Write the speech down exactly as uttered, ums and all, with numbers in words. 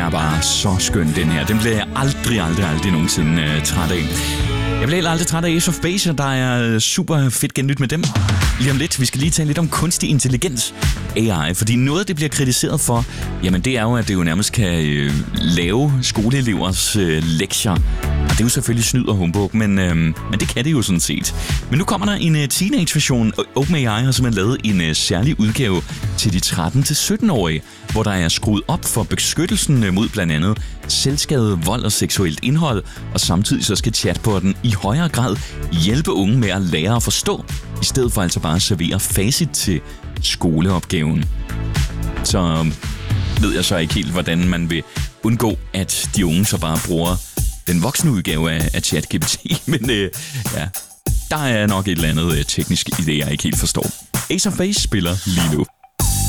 er bare så skøn, den her. Den bliver jeg aldrig, aldrig, aldrig nogensinde uh, træt af. Jeg bliver aldrig træt af Ace of Base, og der er super fedt gennyt med dem. Lige om lidt, vi skal lige tale lidt om kunstig intelligens, A I, fordi noget, det bliver kritiseret for, jamen det er jo, at det jo nærmest kan øh, lave skoleelevers øh, lektier. Og det er jo selvfølgelig snyd og humbug, men, øh, men det kan det jo sådan set. Men nu kommer der en uh, teenage-version. OpenAI har simpelthen lavet en uh, særlig udgave til de tretten til sytten-årige, hvor der er skruet op for beskyttelsen uh, mod blandt andet selvskade, vold og seksuelt indhold, og samtidig så skal chatbotten i højere grad hjælpe unge med at lære at forstå, i stedet for altså bare at servere facit til skoleopgaven. Så ved jeg så ikke helt, hvordan man vil undgå, at de unge så bare bruger den voksne udgave af, af ChatGPT, men øh, ja, der er nok et eller andet øh, teknisk idé, jeg ikke helt forstår. Ace of Base spiller lige nu.